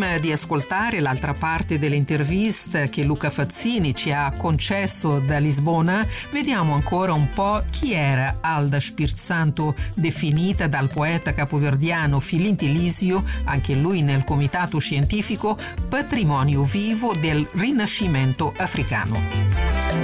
Prima di ascoltare l'altra parte dell'intervista che Luca Fazzini ci ha concesso da Lisbona, vediamo ancora un po' chi era Alda Spirsanto, definita dal poeta capoverdiano Filinti Lisio, anche lui nel comitato scientifico, patrimonio vivo del Rinascimento africano.